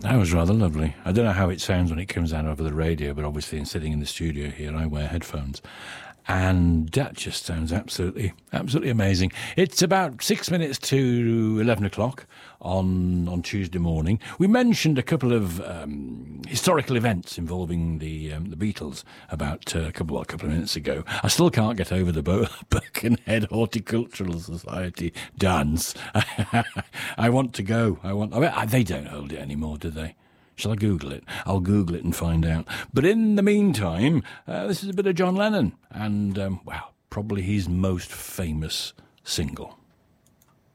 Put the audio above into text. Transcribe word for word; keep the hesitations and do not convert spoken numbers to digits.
That was rather lovely. I don't know how it sounds when it comes out over the radio, but obviously in sitting in the studio here, I wear headphones. And that just sounds absolutely, absolutely amazing. It's about six minutes to eleven o'clock on on Tuesday morning. We mentioned a couple of um, historical events involving the um, the Beatles about uh, a couple well, a couple of minutes ago. I still can't get over the Bo- Birkenhead Horticultural Society dance. I want to go. I want. I mean, they don't hold it anymore, do they? Shall I Google it? I'll Google it and find out. But in the meantime, uh, this is a bit of John Lennon and, um, well, probably his most famous single.